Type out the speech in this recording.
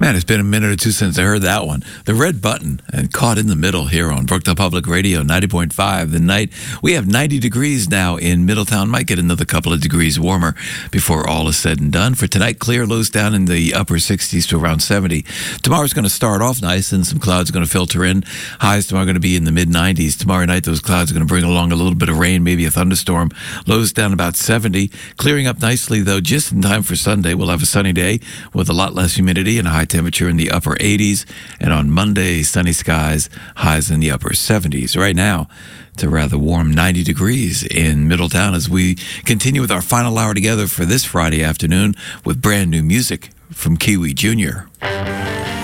Man, it's been a minute or two since I heard that one. The Red Button and Caught in the Middle here on Brookdale Public Radio 90.5. The night, we have 90 degrees now in Middletown. Might get another couple of degrees warmer before all is said and done. For tonight, clear, lows down in the upper 60s to around 70. Tomorrow's going to start off nice and some clouds are going to filter in. Highs tomorrow are going to be in the mid-90s. Tomorrow night, those clouds are going to bring along a little bit of rain, maybe a thunderstorm. Lows down about 70. Clearing up nicely, though, just in time for Sunday. We'll have a sunny day with a lot less humidity and a high temperature in the upper 80s. And on Monday, sunny skies, highs in the upper 70s. Right now, it's a rather warm 90 degrees in Middletown as we continue with our final hour together for this Friday afternoon with brand new music from Kiwi Jr.